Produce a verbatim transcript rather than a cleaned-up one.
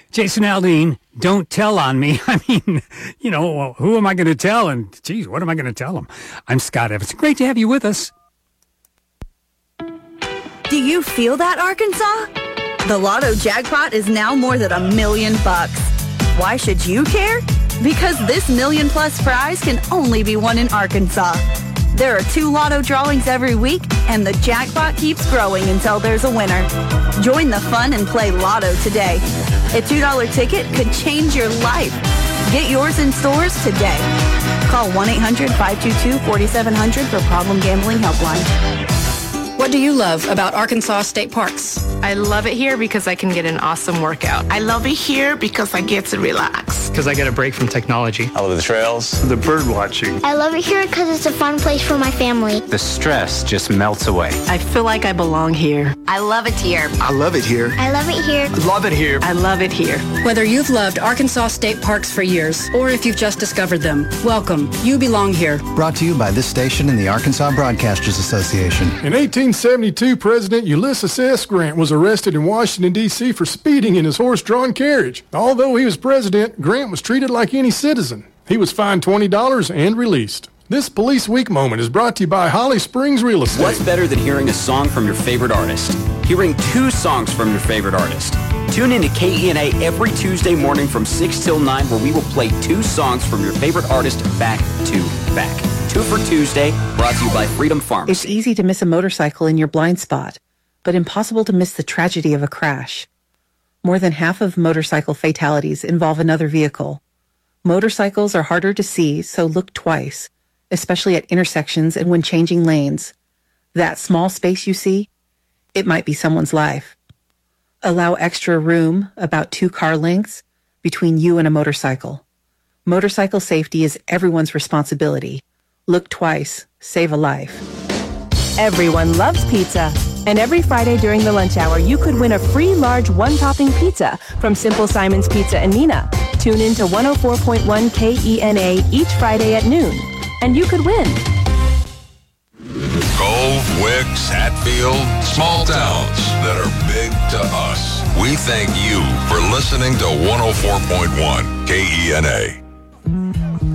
Jason Aldean, don't tell on me. I mean, you know, who am I going to tell? And, geez, what am I going to tell them? I'm Scott Evans. Great to have you with us. Do you feel that, Arkansas? The Lotto jackpot is now more than a million bucks. Why should you care? Because this million-plus prize can only be won in Arkansas. There are two Lotto drawings every week, and the jackpot keeps growing until there's a winner. Join the fun and play Lotto today. A two dollar ticket could change your life. Get yours in stores today. Call one eight hundred five two two four seven zero zero for Problem Gambling Helpline. What do you love about Arkansas State Parks? I love it here because I can get an awesome workout. I love it here because I get to relax. Because I get a break from technology. I love the trails. The bird watching. I love it here because it's a fun place for my family. The stress just melts away. I feel like I belong here. I love it here. I love it here. I love it here. I love it here. I love it here. Whether you've loved Arkansas State Parks for years or if you've just discovered them, welcome. You belong here. Brought to you by this station and the Arkansas Broadcasters Association. In eighteen seventy-two, President Ulysses S. Grant was arrested in Washington, D C for speeding in his horse-drawn carriage. Although he was president, Grant was treated like any citizen. He was fined twenty dollars and released. This Police Week moment is brought to you by Holly Springs Real Estate. What's better than hearing a song from your favorite artist? Hearing two songs from your favorite artist. Tune in to K E N A every Tuesday morning from six till nine where we will play two songs from your favorite artist back to back. Two for Tuesday, brought to you by Freedom Farms. It's easy to miss a motorcycle in your blind spot, but impossible to miss the tragedy of a crash. More than half of motorcycle fatalities involve another vehicle. Motorcycles are harder to see, so look twice, especially at intersections and when changing lanes. That small space you see, it might be someone's life. Allow extra room, about two car lengths, between you and a motorcycle. Motorcycle safety is everyone's responsibility. Look twice. Save a life. Everyone loves pizza. And every Friday during the lunch hour, you could win a free large one-topping pizza from Simple Simon's Pizza in Neenah. Tune in to one oh four point one K E N A each Friday at noon, and you could win. Cove, Wicks, Hatfield, small towns that are big to us. We thank you for listening to one oh four point one K E N A.